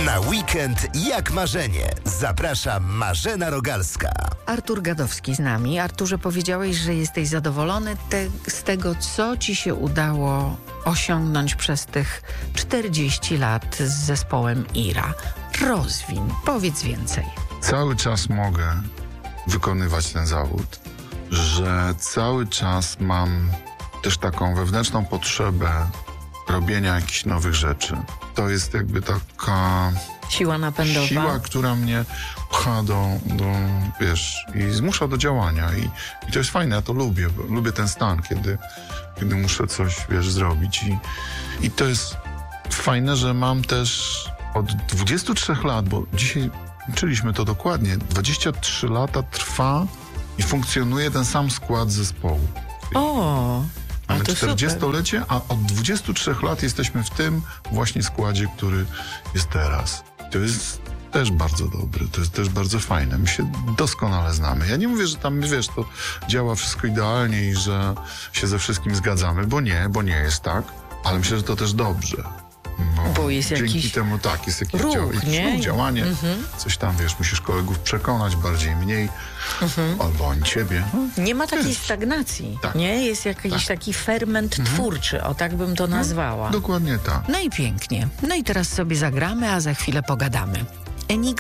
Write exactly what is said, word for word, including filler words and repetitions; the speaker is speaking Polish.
Na weekend jak marzenie. Zaprasza Marzena Rogalska. Artur Gadowski z nami. Arturze, powiedziałeś, że jesteś zadowolony te, z tego, co ci się udało osiągnąć przez tych czterdzieści lat z zespołem Ira. Rozwiń, powiedz więcej. Cały czas mogę wykonywać ten zawód, że cały czas mam też taką wewnętrzną potrzebę robienia jakichś nowych rzeczy. To jest jakby taka Siła napędowa. siła, która mnie pcha do, do wiesz, i zmusza do działania. I, I to jest fajne, ja to lubię. Bo lubię ten stan, kiedy, kiedy muszę coś, wiesz, zrobić. I, I to jest fajne, że mam też od dwudziestu trzech lat, bo dzisiaj liczyliśmy to dokładnie, dwadzieścia trzy lata trwa i funkcjonuje ten sam skład zespołu. O, a Mamy to czterdziestolecie, a od dwudziestu trzech lat jesteśmy w tym właśnie składzie, który jest teraz. To jest też bardzo dobre, to jest też bardzo fajne. My się doskonale znamy. Ja nie mówię, że tam, wiesz, to działa wszystko idealnie i że się ze wszystkim zgadzamy, bo nie, bo nie jest tak, ale myślę, że to też dobrze. Bo, Bo jest dzięki jakiś temu tak, jest jakiś ruch, dział, jakiś nie? ruch, działanie, Mhm. coś tam, wiesz, musisz kolegów przekonać, bardziej, mniej, albo oni ciebie. Nie ma takiej Wiesz. stagnacji, Tak. nie? Jest jakiś Tak. taki ferment twórczy, o tak bym to nazwała. Dokładnie tak. No i pięknie. No i teraz sobie zagramy, a za chwilę pogadamy. Enigma